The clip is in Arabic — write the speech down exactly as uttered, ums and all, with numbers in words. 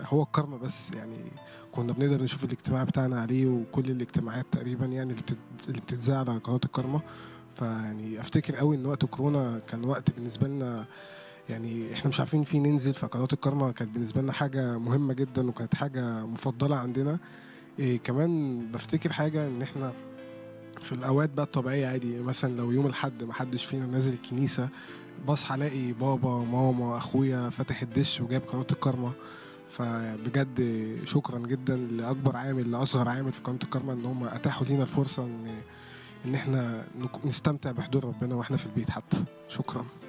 هو الكرم بس، يعني كنا بنقدر نشوف الاجتماع بتاعنا عليه وكل الاجتماعات تقريبا يعني اللي بتت- اللي بتتذاع على قناة الكرمة. فيعني افتكر قوي ان وقت كورونا كان وقت بالنسبة لنا، يعني احنا مش عارفين فيه ننزل، فقناة الكرمة كانت بالنسبة لنا حاجة مهمة جدا وكانت حاجة مفضلة عندنا. إيه كمان بفتكر حاجة ان احنا في الاوقات بقى الطبيعية عادي، مثلا لو يوم الاحد محدش فينا نازل الكنيسة، بصحى الاقي بابا ماما اخويا فاتح الدش وجايب قناة الكرمة. فبجد شكرا جدا لاكبر عامل لاصغر عامل في قناة الكرمة ان هم اتاحوا لينا الفرصة ان ان احنا نك- نستمتع بحضور ربنا واحنا في البيت حتى. شكرا.